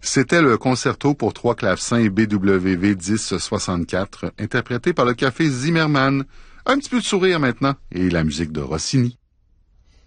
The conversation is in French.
C'était le concerto pour trois clavecins BWV 1064, interprété par le Café Zimmermann. Un petit peu de sourire maintenant, et la musique de Rossini.